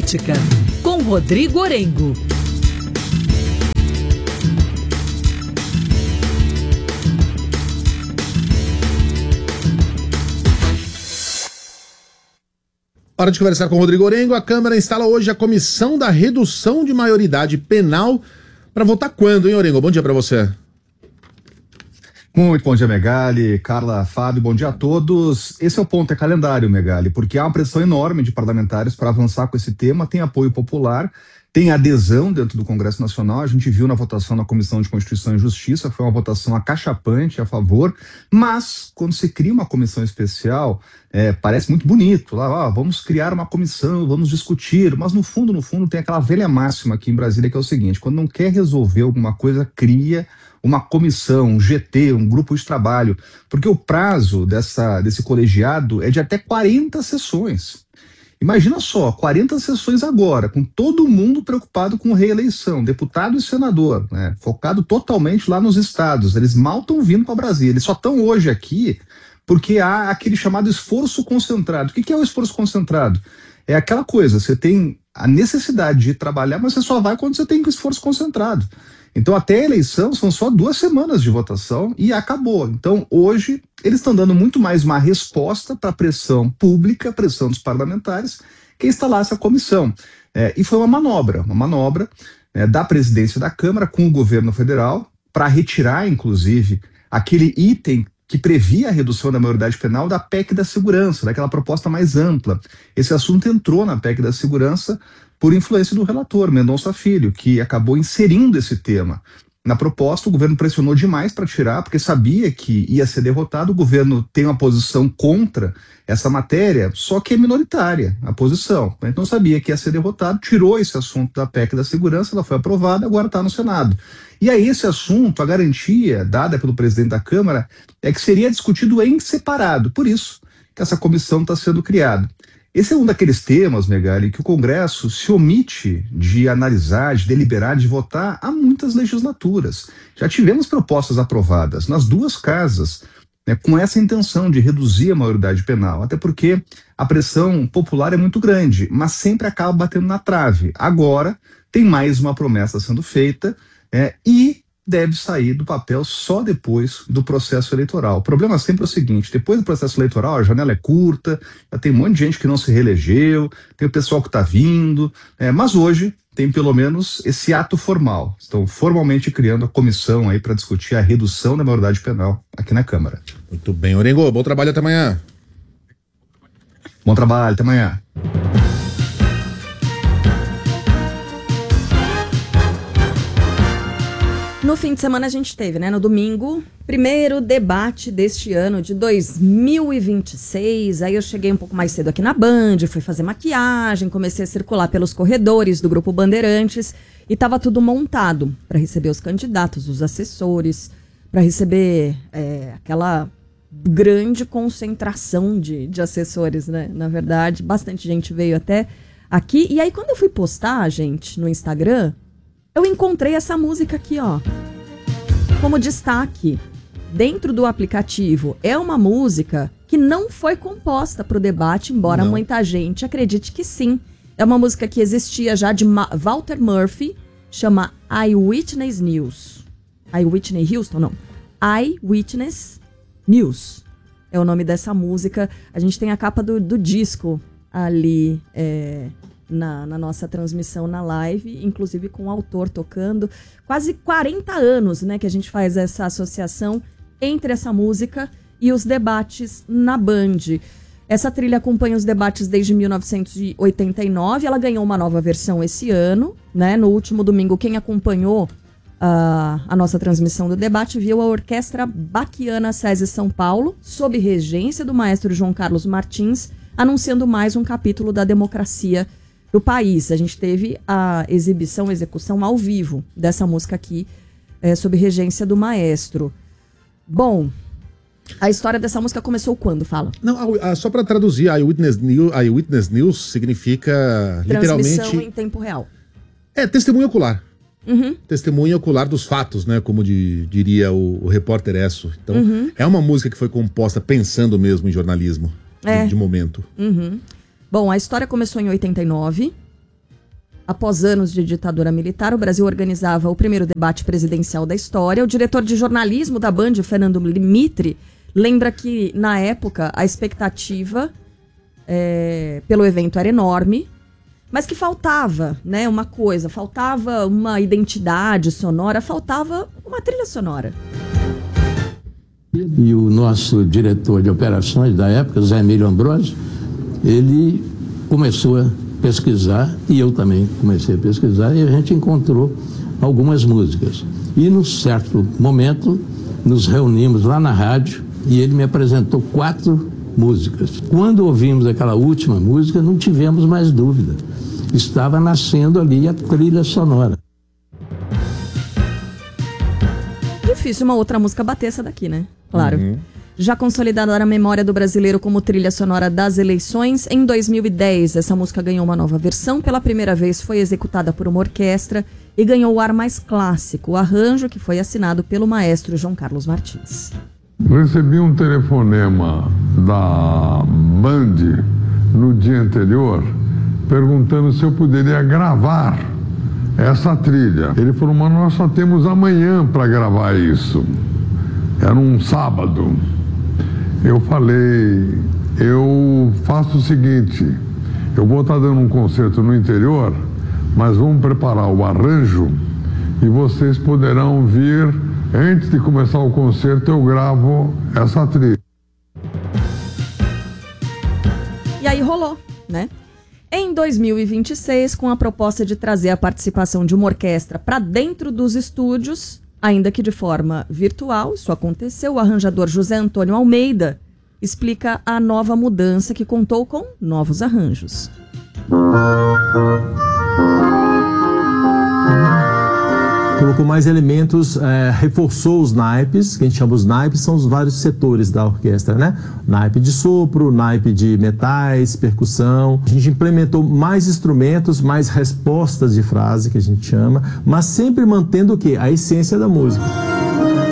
Política, com Rodrigo Orengo. Hora de conversar com o Rodrigo Orengo. A Câmara instala hoje a Comissão da Redução de Maioridade Penal para votar quando, hein, Orengo? Bom dia para você. Muito bom dia, Megali, Carla, Fábio, bom dia a todos. Esse é o ponto, é calendário, Megali, porque há uma pressão enorme de parlamentares para avançar com esse tema, tem apoio popular, tem adesão dentro do Congresso Nacional, a gente viu na votação na Comissão de Constituição e Justiça, foi uma votação acachapante, a favor, mas quando se cria uma comissão especial, parece muito bonito, lá, vamos criar uma comissão, vamos discutir, mas no fundo tem aquela velha máxima aqui em Brasília que é o seguinte: quando não quer resolver alguma coisa, cria uma comissão, um GT, um grupo de trabalho, porque o prazo desse colegiado é de até 40 sessões. Imagina só, 40 sessões agora, com todo mundo preocupado com reeleição, deputado e senador, né, focado totalmente lá nos estados. Eles mal estão vindo para Brasília, eles só estão hoje aqui porque há aquele chamado esforço concentrado. O que é o esforço concentrado? É aquela coisa, você tem a necessidade de trabalhar, mas você só vai quando você tem esforço concentrado. Então, até a eleição são só 2 semanas de votação e acabou. Então, hoje, eles estão dando muito mais uma resposta para a pressão pública, pressão dos parlamentares, que instalar essa comissão. E foi uma manobra da presidência da Câmara com o governo federal para retirar, inclusive, aquele item que previa a redução da maioridade penal da PEC da segurança, daquela proposta mais ampla. Esse assunto entrou na PEC da segurança por influência do relator, Mendonça Filho, que acabou inserindo esse tema na proposta. O governo pressionou demais para tirar, porque sabia que ia ser derrotado. O governo tem uma posição contra essa matéria, só que é minoritária a posição. Então sabia que ia ser derrotado, tirou esse assunto da PEC da segurança, ela foi aprovada, agora está no Senado. E aí esse assunto, a garantia dada pelo presidente da Câmara, é que seria discutido em separado. Por isso que essa comissão está sendo criada. Esse é um daqueles temas, Megali, que o Congresso se omite de analisar, de deliberar, de votar há muitas legislaturas. Já tivemos propostas aprovadas nas 2 casas, né, com essa intenção de reduzir a maioridade penal, até porque a pressão popular é muito grande, mas sempre acaba batendo na trave. Agora tem mais uma promessa sendo feita e deve sair do papel só depois do processo eleitoral. O problema sempre é o seguinte: depois do processo eleitoral, a janela é curta, já tem um monte de gente que não se reelegeu, tem o pessoal que está vindo, mas hoje tem pelo menos esse ato formal. Estão formalmente criando a comissão aí para discutir a redução da maioridade penal aqui na Câmara. Muito bem, Orengo, bom trabalho, até amanhã. Bom trabalho, até amanhã. No fim de semana a gente teve, né, no domingo, primeiro debate deste ano de 2026, aí eu cheguei um pouco mais cedo aqui na Band, fui fazer maquiagem, comecei a circular pelos corredores do Grupo Bandeirantes e tava tudo montado para receber os candidatos, os assessores, para receber aquela grande concentração de assessores, né, na verdade, bastante gente veio até aqui, e aí quando eu fui postar, gente, no Instagram, eu encontrei essa música aqui, ó, como destaque dentro do aplicativo. É uma música que não foi composta para o debate, embora muita gente acredite que sim. É uma música que existia já de Walter Murphy, chama Eyewitness News. Eyewitness Houston, não. Eyewitness News é o nome dessa música. A gente tem a capa do disco ali, na nossa transmissão na live, inclusive com o autor tocando. Quase 40 anos, né, que a gente faz essa associação entre essa música e os debates na Band. Essa trilha acompanha os debates desde 1989, ela ganhou uma nova versão esse ano, né? No último domingo, quem acompanhou a nossa transmissão do debate viu a Orquestra Baquiana SESI São Paulo, sob regência do maestro João Carlos Martins, anunciando mais um capítulo da democracia do país. A gente teve a execução ao vivo dessa música aqui, sob regência do maestro. Bom, a história dessa música começou quando? Fala. Não, só para traduzir, Eyewitness News significa literalmente... Transmissão em tempo real. Testemunha ocular. Uhum. Testemunha ocular dos fatos, né? Como diria o repórter Esso. Então, é uma música que foi composta pensando mesmo em jornalismo de momento. Uhum. Bom, a história começou em 89, Após anos de ditadura militar, o Brasil organizava o primeiro debate presidencial da história. O diretor de jornalismo da Band, Fernando Limitri, lembra que, na época, a expectativa pelo evento era enorme, mas que faltava, né, uma coisa, faltava uma identidade sonora, faltava uma trilha sonora. E o nosso diretor de operações da época, Zé Emílio Ambrosio, ele começou a pesquisar, e eu também comecei a pesquisar, e a gente encontrou algumas músicas. E num certo momento, nos reunimos lá na rádio, e ele me apresentou 4 músicas. Quando ouvimos aquela última música, não tivemos mais dúvida. Estava nascendo ali a trilha sonora. Difícil uma outra música bater essa daqui, né? Claro. Já consolidada na memória do brasileiro como trilha sonora das eleições, em 2010 essa música ganhou uma nova versão. Pela primeira vez foi executada por uma orquestra e ganhou o ar mais clássico, o arranjo que foi assinado pelo maestro João Carlos Martins. Recebi um telefonema da Band no dia anterior perguntando se eu poderia gravar essa trilha. Ele falou, mas nós só temos amanhã para gravar isso. Era um sábado. Eu falei, eu faço o seguinte, eu vou estar dando um concerto no interior, mas vamos preparar o arranjo e vocês poderão vir, antes de começar o concerto, eu gravo essa trilha. E aí rolou, né? Em 2026, com a proposta de trazer a participação de uma orquestra para dentro dos estúdios, ainda que de forma virtual, isso aconteceu, o arranjador José Antônio Almeida explica a nova mudança que contou com novos arranjos. Colocou mais elementos, reforçou os naipes, que a gente chama os naipes, são os vários setores da orquestra, né? Naipe de sopro, naipe de metais, percussão. A gente implementou mais instrumentos, mais respostas de frase, que a gente chama, mas sempre mantendo o quê? A essência da música.